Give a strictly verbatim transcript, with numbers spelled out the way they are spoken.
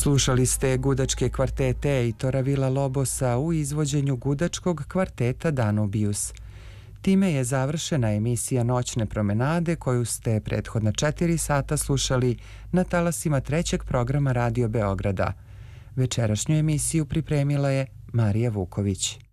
Slušali ste gudačke kvartete Itora Villa-Lobosa u izvođenju gudačkog kvarteta Danubius. Time je završena emisija Noćne promenade koju ste prethodna četiri sata slušali na talasima trećeg programa Radio Beograda. Večerašnju emisiju pripremila je Marija Vuković.